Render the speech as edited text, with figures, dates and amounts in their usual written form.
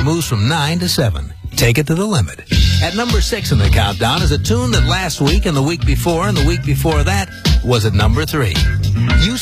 moves from 9 to 7. Take it to the limit. At number 6 in the countdown is a tune that last week and the week before and the week before that was at number 3. You